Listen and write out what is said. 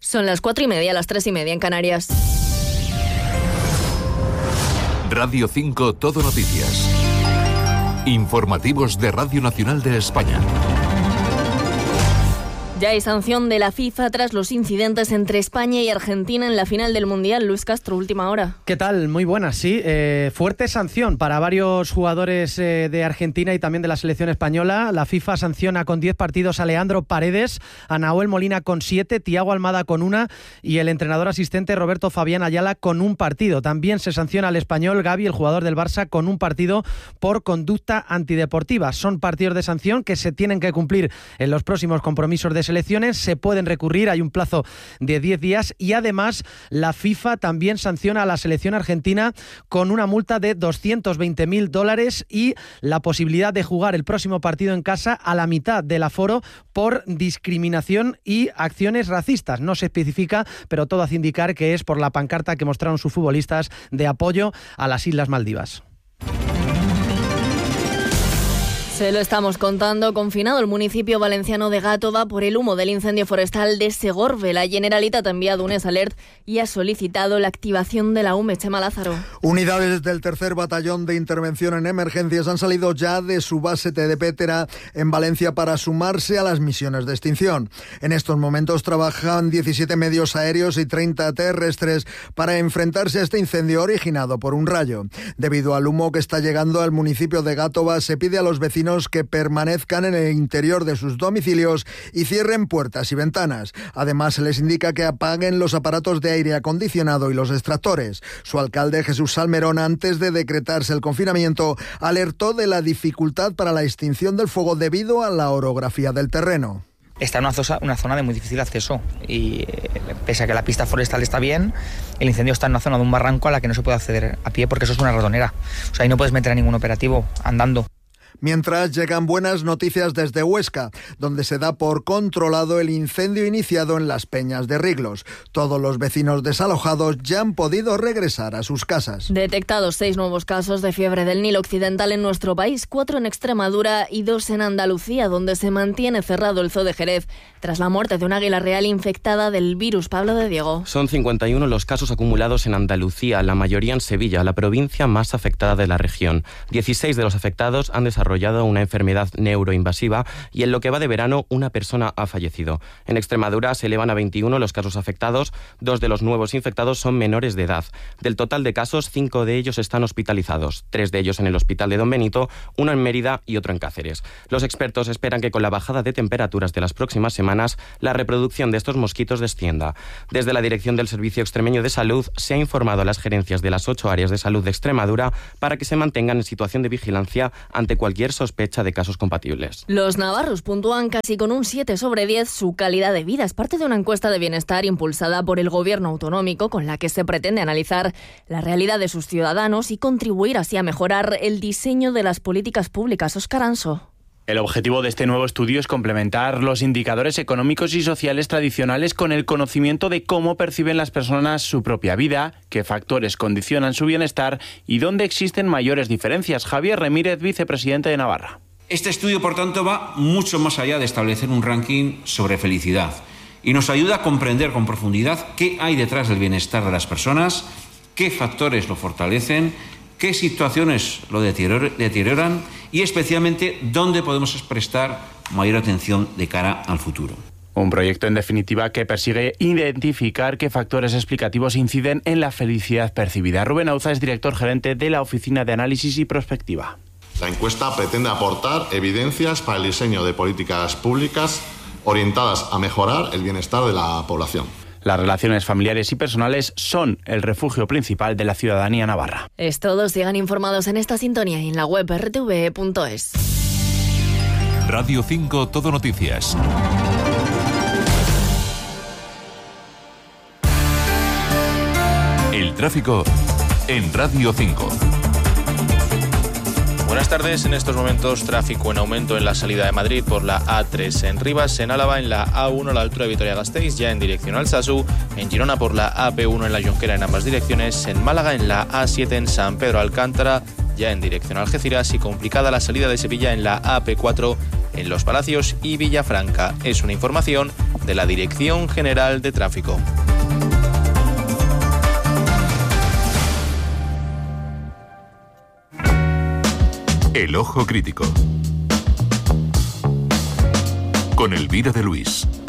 Son las 4:30, las 3:30 en Canarias. Radio 5 Todo Noticias. Informativos de Radio Nacional de España. Ya hay sanción de la FIFA tras los incidentes entre España y Argentina en la final del Mundial. Luis Castro, última hora. ¿Qué tal? Muy buenas, sí. Fuerte sanción para varios jugadores de Argentina y también de la selección española. La FIFA sanciona con 10 partidos a Leandro Paredes, a Nahuel Molina con 7, Thiago Almada con 1 y el entrenador asistente Roberto Fabián Ayala con 1 partido. También se sanciona al español Gavi, el jugador del Barça, con 1 partido por conducta antideportiva. Son partidos de sanción que se tienen que cumplir en los próximos compromisos de selecciones, se pueden recurrir, hay un plazo de 10 días y además la FIFA también sanciona a la selección argentina con una multa de $220.000 y la posibilidad de jugar el próximo partido en casa a la mitad del aforo por discriminación y acciones racistas. No se especifica, pero todo hace indicar que es por la pancarta que mostraron sus futbolistas de apoyo a las Islas Maldivas. Se lo estamos contando. Confinado el municipio valenciano de Gàtova por el humo del incendio forestal de Segorbe. La Generalitat ha enviado un alert y ha solicitado la activación de la UME. Chema Lázaro. Unidades del 3er Batallón de Intervención en Emergencias han salido ya de su base de Pétera en Valencia para sumarse a las misiones de extinción. En estos momentos trabajan 17 medios aéreos y 30 terrestres para enfrentarse a este incendio originado por un rayo. Debido al humo que está llegando al municipio de Gàtova, se pide a los vecinos que permanezcan en el interior de sus domicilios y cierren puertas y ventanas. Además, se les indica que apaguen los aparatos de aire acondicionado y los extractores. Su alcalde, Jesús Salmerón, antes de decretarse el confinamiento, alertó de la dificultad para la extinción del fuego debido a la orografía del terreno. Está en una zona de muy difícil acceso y pese a que la pista forestal está bien, el incendio está en una zona de un barranco a la que no se puede acceder a pie porque eso es una ratonera. O sea, ahí no puedes meter a ningún operativo andando. Mientras llegan buenas noticias desde Huesca, donde se da por controlado el incendio iniciado en las Peñas de Riglos. Todos los vecinos desalojados ya han podido regresar a sus casas. Detectados 6 nuevos casos de fiebre del Nilo Occidental en nuestro país, 4 en Extremadura y 2 en Andalucía, donde se mantiene cerrado el Zoo de Jerez tras la muerte de un águila real infectada del virus. Pablo de Diego. Son 51 los casos acumulados en Andalucía, la mayoría en Sevilla, la provincia más afectada de la región. 16 de los afectados han desarrollado una enfermedad neuroinvasiva y en lo que va de verano una persona ha fallecido. En Extremadura se elevan a 21 los casos afectados, 2 de los nuevos infectados son menores de edad. Del total de casos, 5 de ellos están hospitalizados, 3 de ellos en el hospital de Don Benito, 1 en Mérida y otro en Cáceres. Los expertos esperan que con la bajada de temperaturas de las próximas semanas, la reproducción de estos mosquitos descienda. Desde la Dirección del Servicio Extremeño de Salud se ha informado a las gerencias de las 8 áreas de salud de Extremadura para que se mantengan en situación de vigilancia ante cualquier sospecha de casos compatibles. Los navarros puntúan casi con un 7 sobre 10 su calidad de vida. Es parte de una encuesta de bienestar impulsada por el gobierno autonómico con la que se pretende analizar la realidad de sus ciudadanos y contribuir así a mejorar el diseño de las políticas públicas. Óscar Anso. El objetivo de este nuevo estudio es complementar los indicadores económicos y sociales tradicionales con el conocimiento de cómo perciben las personas su propia vida, qué factores condicionan su bienestar y dónde existen mayores diferencias. Javier Remírez, vicepresidente de Navarra. Este estudio, por tanto, va mucho más allá de establecer un ranking sobre felicidad y nos ayuda a comprender con profundidad qué hay detrás del bienestar de las personas, qué factores lo fortalecen, qué situaciones lo deterioran y especialmente dónde podemos prestar mayor atención de cara al futuro. Un proyecto, en definitiva, que persigue identificar qué factores explicativos inciden en la felicidad percibida. Rubén Auza es director gerente de la Oficina de Análisis y Prospectiva. La encuesta pretende aportar evidencias para el diseño de políticas públicas orientadas a mejorar el bienestar de la población. Las relaciones familiares y personales son el refugio principal de la ciudadanía navarra. Es todo. Sigan informados en esta sintonía y en la web rtve.es. Radio 5 Todo Noticias. El tráfico en Radio 5. Buenas tardes. En estos momentos, tráfico en aumento en la salida de Madrid por la A3 en Rivas, en Álava en la A1 a la altura de Vitoria-Gasteiz, ya en dirección al Sasu, en Girona por la AP1 en la Jonquera en ambas direcciones, en Málaga en la A7 en San Pedro Alcántara, ya en dirección a Algeciras y complicada la salida de Sevilla en la AP4 en Los Palacios y Villafranca. Es una información de la Dirección General de Tráfico. El Ojo Crítico con Elvira de Luis.